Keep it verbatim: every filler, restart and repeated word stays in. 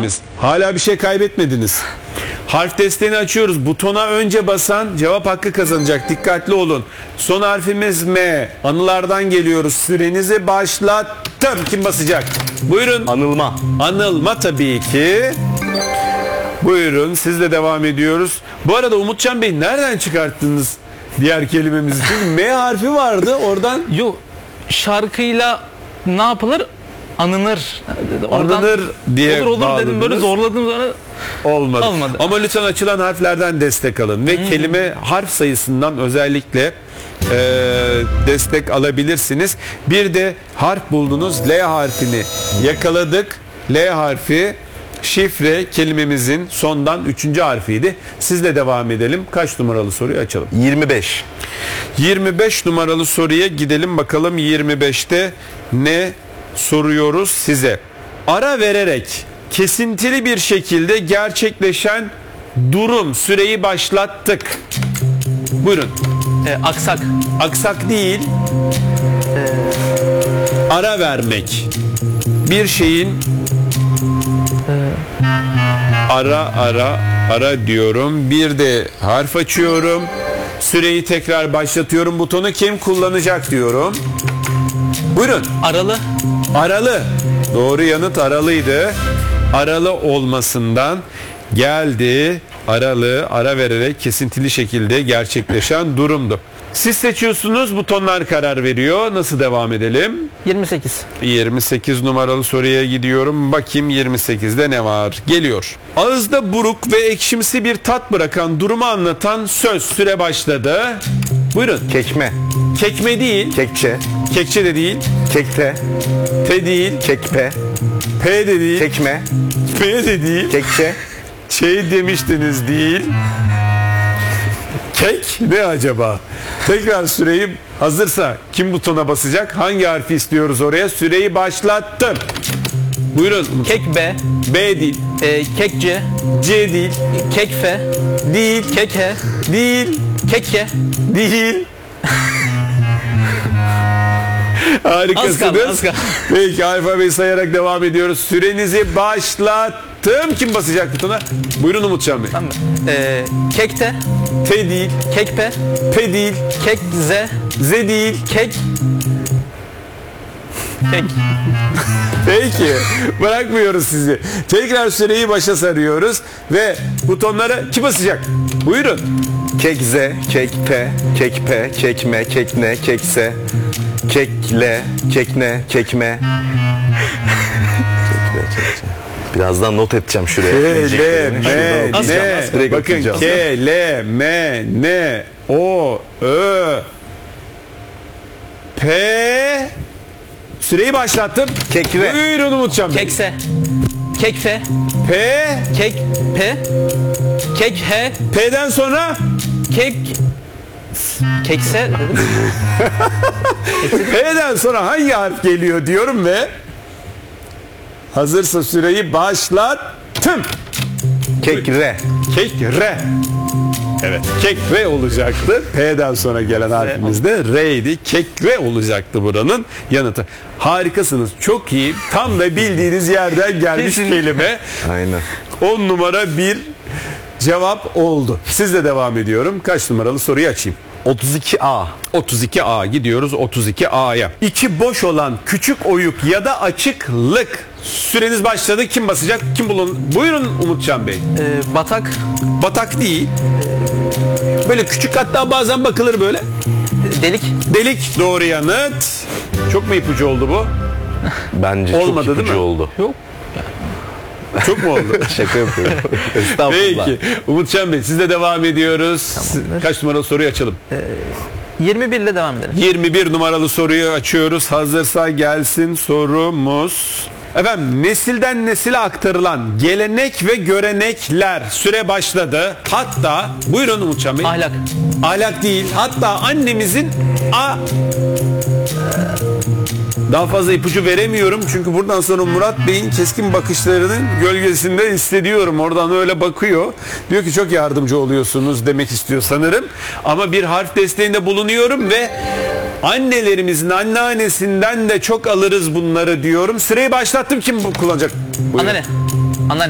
harfimiz. Hala bir şey kaybetmediniz. Harf desteğini açıyoruz. Butona önce basan cevap hakkı kazanacak. Dikkatli olun. Son harfimiz M. Anılardan geliyoruz. Sürenizi başlattım. Kim basacak? Buyurun. Anılma. Anılma tabii ki. Buyurun, sizle devam ediyoruz. Bu arada Umutcan Bey, nereden çıkarttınız diğer kelimemizi? Çünkü M harfi vardı oradan. Yok, şarkıyla ne yapılır? Anınır. Oradan Anınır diye olur olur bağladınız. dedim, böyle zorladım sonra. Olmadı. Olmadı. Ama lütfen açılan harflerden destek alın. Ve hmm. kelime harf sayısından özellikle e, destek alabilirsiniz. Bir de harf buldunuz. L harfini yakaladık. L harfi şifre kelimemizin sondan üçüncü harfiydi. Sizle devam edelim. Kaç numaralı soruyu açalım? yirmi beş. yirmi beş numaralı soruya gidelim bakalım. yirmi beşte ne soruyoruz size? Ara vererek kesintili bir şekilde gerçekleşen durum. Süreyi başlattık. Buyurun. Ee, aksak. Aksak değil. Ee... Ara vermek. Bir şeyin ee... ara ara ara diyorum. Bir de harf açıyorum. Süreyi tekrar başlatıyorum. Butonu kim kullanacak diyorum. Buyurun. Aralı. Aralı. Doğru yanıt aralıydı. Aralı olmasından geldi. Aralı, ara vererek kesintili şekilde gerçekleşen durumdu. Siz seçiyorsunuz, butonlar karar veriyor. Nasıl devam edelim? yirmi sekiz. yirmi sekiz numaralı soruya gidiyorum. Bakayım yirmi sekizde ne var? Geliyor. Ağızda buruk ve ekşimsi bir tat bırakan durumu anlatan söz. Süre başladı. Buyurun. Kekme. Kekme değil. Kekçe. Kekçe de değil. Kekte. Te değil. Kekpe. P de değil. Kekme. P de değil. Kekçe. Şey demiştiniz değil. Kek ne acaba? Tekrar süreyi hazırsa kim butona basacak? Hangi harfi istiyoruz oraya? Süreyi başlattım. Buyurun. Kek B. B değil. Ee, kekce. C değil. Kekfe. Değil. Keke. Değil. Kekke. Değil. Harikasınız. Az kaldı, az kaldı. Peki, alfabeyi sayarak devam ediyoruz. Sürenizi başlattım. Kim basacak butona? Buyurun Umutcan Bey. Tamam. Ee, kekte. T değil. Kekpe. P değil. Kek Z. Z değil. Kek. Kek. Peki. Bırakmıyoruz sizi. Tekrar süreyi başa sarıyoruz. Ve butonlara kim basacak? Buyurun. Kekze. Kekpe. Kekpe. Kekme. Kekne. Kekse. Kekle. Kekne. Kekme. Birazdan not edeceğim şuraya. K, L, M, Az kaldı, N. az kaldı. Bakın K, L, M, N, O, Ö, P. Süreyi başlattım. Kekve. Buyurun Umutcan Bey. Kekse. Kekfe. P. Kek. P. Kek H. P'den sonra Kek. Kekse dedim. P'den sonra hangi harf geliyor diyorum ve hazırsa süreyi başlattım. Kekre. Kekre. Evet. Kekre olacaktı. P'den sonra gelen harfimiz de R'ydi. Kekre olacaktı buranın yanıtı. Harikasınız. Çok iyi. Tam da bildiğiniz yerden gelmiş kelime. Aynen. on numara bir cevap oldu. Sizle devam ediyorum. Kaç numaralı soruyu açayım? otuz iki A. otuz iki A gidiyoruz otuz iki A'ya. İçi boş olan küçük oyuk ya da açıklık. Süreniz başladı. Kim basacak? Kim bulun? Buyurun Umutcan Bey. Ee, batak. Batak değil. Böyle küçük, hatta bazen bakılır böyle. Delik. Delik doğru yanıt. Çok mu ipucu oldu bu? Bence Olmadı, çok değil ipucu mi? oldu. Yok. Çok mu oldu? Şaka yapıyorum. Estağfurullah. Peki. Umutcan Bey, sizle devam ediyoruz. Tamamdır. Kaç numaralı soruyu açalım? Ee, yirmi bir ile devam edelim. yirmi bir numaralı soruyu açıyoruz. Hazırsa gelsin sorumuz. Efendim, nesilden nesile aktarılan gelenek ve görenekler. Süre başladı. Hatta buyurun Umutcan Bey. Ahlak. Ahlak değil. Hatta annemizin a daha fazla ipucu veremiyorum çünkü buradan sonra Murat Bey'in keskin bakışlarının gölgesinde hissediyorum. Oradan öyle bakıyor. Diyor ki çok yardımcı oluyorsunuz demek istiyor sanırım. Ama bir harf desteğinde bulunuyorum ve annelerimizin anneannesinden de çok alırız bunları diyorum. Süreyi başlattım. Kim bu kullanacak? Buyurun. Anneanne. Anneanne.